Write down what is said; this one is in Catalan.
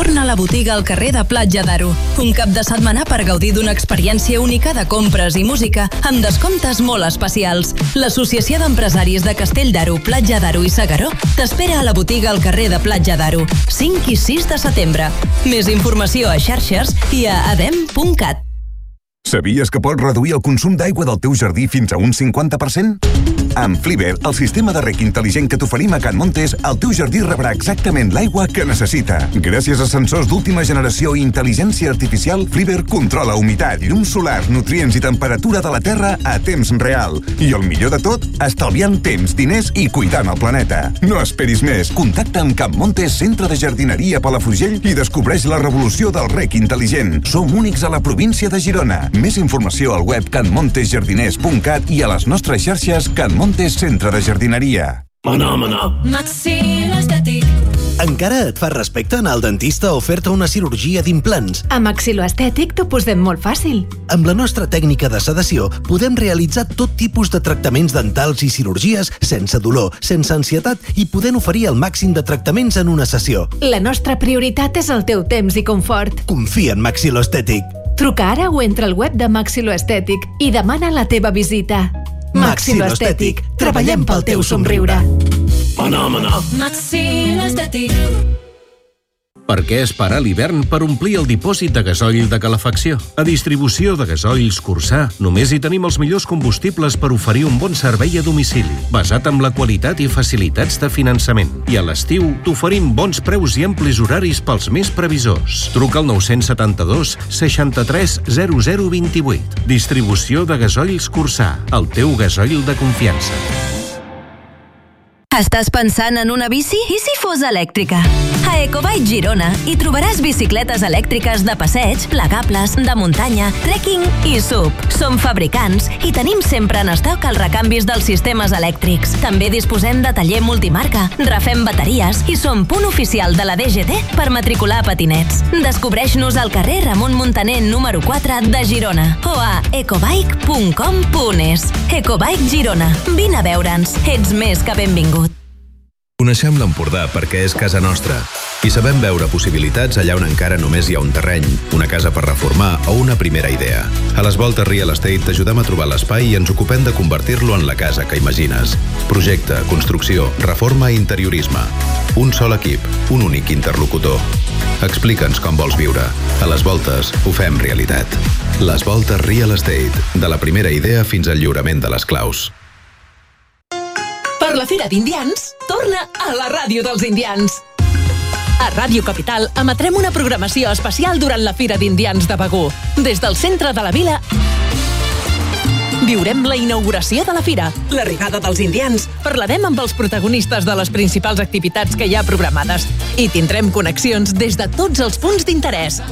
torna a la botiga al carrer de Platja d'Aro. Un cap de setmana per gaudir d'una experiència única de compres i música amb descomptes molt especials. L'Associació d'Empresaris de Castell d'Aro, Platja d'Aro i S'Agaró t'espera a la botiga al carrer de Platja d'Aro, 5 i 6 de setembre. Més informació a xarxes i a adem.cat. Sabies que pots reduir el consum d'aigua del teu jardí fins a un 50%? Amb Fliver, el sistema de rec intel·ligent que t'oferim a Can Montes, el teu jardí rebrà exactament l'aigua que necessita. Gràcies a sensors d'última generació i intel·ligència artificial, Fliver controla humitat, llum solar, nutrients i temperatura de la terra a temps real. I el millor de tot, estalviant temps, diners i cuidant el planeta. No esperis més. Contacta amb Can Montes, centre de jardineria Palafrugell i descobreix la revolució del rec intel·ligent. Som únics a la província de Girona. Més informació al web canmontesjardiners.cat i a les nostres xarxes Can Montes Centre de Jardineria. Maxilo Estètic. Encara et fa respecte anar al dentista o fer-te una cirurgia d'implants? A Maxilo Estètic t'ho posem molt fàcil. Amb la nostra tècnica de sedació podem realitzar tot tipus de tractaments dentals i cirurgies sense dolor, sense ansietat i podent oferir el màxim de tractaments en una sessió. La nostra prioritat és el teu temps i confort. Confia en Maxilo Estètic. Truca ara o entra al web de Maxilo Estètic i demana la teva visita. Maxilo Estètic. Treballem pel teu somriure. Maxilo Estètic. Per què esperar l'hivern per omplir el dipòsit de gasoil de calefacció? A Distribució de Gasoils Cursà només hi tenim els millors combustibles per oferir un bon servei a domicili, basat en la qualitat i facilitats de finançament. I a l'estiu t'oferim bons preus i amplis horaris pels més previsors. Truca al 972 63 0028. Distribució de Gasoils Cursà, el teu gasoil de confiança. Estàs pensant en una bici? I si fos elèctrica? A Ecobike Girona hi trobaràs bicicletes elèctriques de passeig, plegables, de muntanya, trekking i SUV. Som fabricants i tenim sempre en estoc els recanvis dels sistemes elèctrics. També disposem de taller multimarca, refem bateries i som punt oficial de la DGT per matricular patinets. Descobreix-nos al carrer Ramon Muntaner número 4 de Girona o a ecobike.com.es. Ecobike Girona. Vine a veure'ns. Ets més que benvingut. Coneixem l'Empordà perquè és casa nostra i sabem veure possibilitats allà on encara només hi ha un terreny, una casa per reformar o una primera idea. A les Voltes Real Estate t'ajudem a trobar l'espai i ens ocupem de convertir-lo en la casa que imagines. Projecte, construcció, reforma i interiorisme. Un sol equip, un únic interlocutor. Explica'ns com vols viure. A les Voltes ho fem realitat. Les Voltes Real Estate, de la primera idea fins al lliurament de les claus. Per la Fira d'Indians, torna a la ràdio dels indians. A Ràdio Capital emetrem una programació especial durant la Fira d'Indians de Begur. Des del centre de la vila viurem la inauguració de la Fira, l'arribada dels indians, parlarem amb els protagonistes de les principals activitats que hi ha programades i tindrem connexions des de tots els punts d'interès.